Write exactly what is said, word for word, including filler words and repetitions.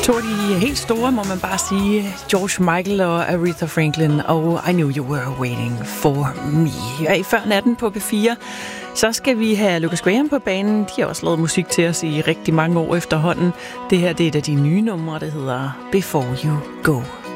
To af de helt store, må man bare sige, George Michael og Aretha Franklin og I Knew You Were Waiting For Me. Og i før natten på P fire, så skal vi have Lucas Graham på banen. De har også lavet musik til os i rigtig mange år efterhånden. Det her det er et af de nye numre, der hedder Before You Go.